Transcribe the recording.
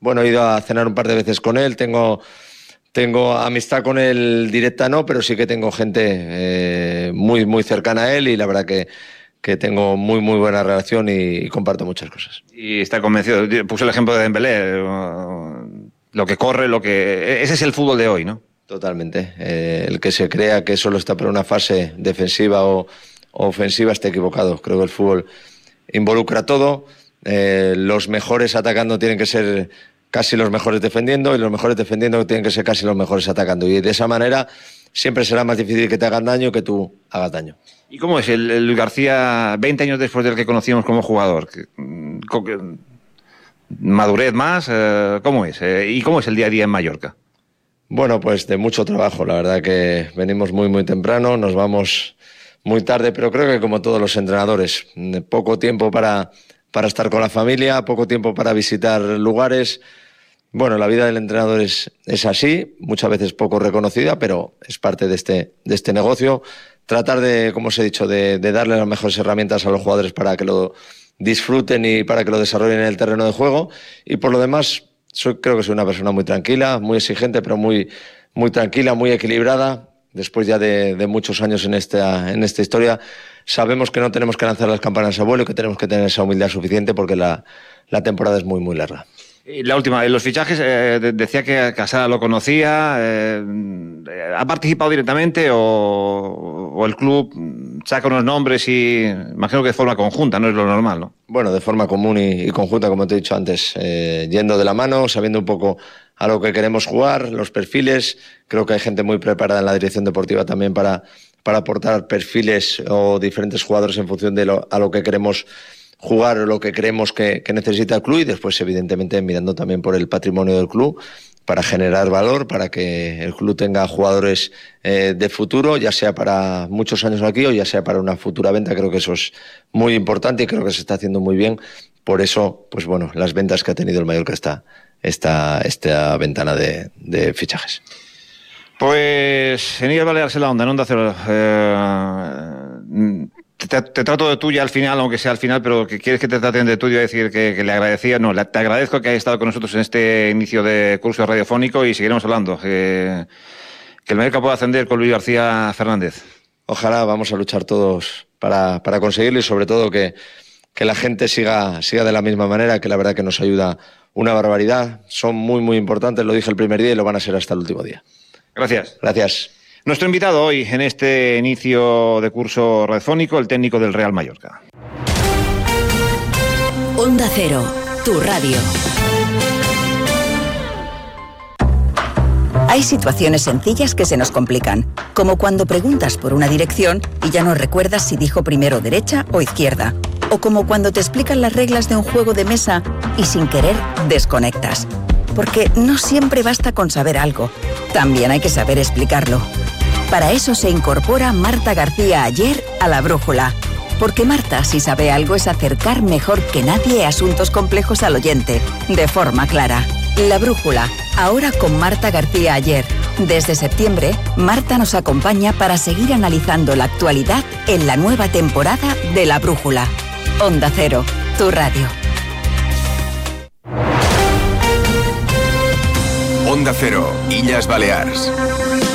Bueno, he ido a cenar un par de veces con él, tengo amistad con él directa, no, pero sí que tengo gente muy, muy cercana a él y la verdad que tengo muy, muy buena relación y comparto muchas cosas. Y está convencido. Puse el ejemplo de Dembélé, lo que corre, ese es el fútbol de hoy, ¿no? Totalmente. El que se crea que solo está para una fase defensiva o ofensiva está equivocado. Creo que el fútbol involucra todo. Los mejores atacando tienen que ser casi los mejores defendiendo y los mejores defendiendo tienen que ser casi los mejores atacando. Y de esa manera siempre será más difícil que te hagan daño que tú hagas daño. ¿Y cómo es el García 20 años después del que conocimos como jugador? ¿Madurez más? ¿Cómo es? ¿Y cómo es el día a día en Mallorca? Bueno, pues de mucho trabajo. La verdad que venimos muy, muy temprano, nos vamos muy tarde, pero creo que como todos los entrenadores, poco tiempo para estar con la familia, poco tiempo para visitar lugares. Bueno, la vida del entrenador es así, muchas veces poco reconocida, pero es parte de este negocio. Tratar de, como os he dicho, de darle las mejores herramientas a los jugadores para que lo disfruten y para que lo desarrollen en el terreno de juego. Y por lo demás, creo que soy una persona muy tranquila, muy exigente, pero muy, muy tranquila, muy equilibrada. Después ya de muchos años en esta historia, sabemos que no tenemos que lanzar las campanas a vuelo y que tenemos que tener esa humildad suficiente porque la temporada es muy, muy larga. Y la última, en los fichajes, decía que Casada lo conocía, ¿ha participado directamente o el club saca unos nombres y imagino que de forma conjunta, no es lo normal, ¿no? Bueno, de forma común y conjunta, como te he dicho antes, yendo de la mano, sabiendo un poco a lo que queremos jugar, los perfiles. Creo que hay gente muy preparada en la dirección deportiva también para aportar perfiles o diferentes jugadores en función de a lo que queremos jugar o lo que creemos que necesita el club y después, evidentemente, mirando también por el patrimonio del club para generar valor, para que el club tenga jugadores de futuro, ya sea para muchos años aquí o ya sea para una futura venta. Creo que eso es muy importante y creo que se está haciendo muy bien. Por eso, pues bueno, las ventas que ha tenido el Mallorca esta ventana de fichajes. Pues en Illes Balears en la Onda, en Onda Cero. Te trato de tuya al final, aunque sea al final, pero que quieres que te traten de tuyo, decir que le agradecía. No, te agradezco que hayas estado con nosotros en este inicio de curso radiofónico y seguiremos hablando. Que el Mallorca pueda ascender con Luis García Fernández. Ojalá, vamos a luchar todos para conseguirlo y sobre todo que la gente siga de la misma manera, que la verdad que nos ayuda una barbaridad. Son muy, muy importantes, lo dije el primer día y lo van a ser hasta el último día. Gracias. Gracias. Nuestro invitado hoy en este inicio de curso radiofónico, el técnico del Real Mallorca. Onda Cero, tu radio. Hay situaciones sencillas que se nos complican, como cuando preguntas por una dirección y ya no recuerdas si dijo primero derecha o izquierda, o como cuando te explican las reglas de un juego de mesa y sin querer desconectas. Porque no siempre basta con saber algo, también hay que saber explicarlo. Para eso se incorpora Marta García Aller a La Brújula. Porque Marta, si sabe algo, es acercar mejor que nadie asuntos complejos al oyente, de forma clara. La Brújula, ahora con Marta García Aller. Desde septiembre, Marta nos acompaña para seguir analizando la actualidad en la nueva temporada de La Brújula. Onda Cero, tu radio. Onda Cero, Illes Balears.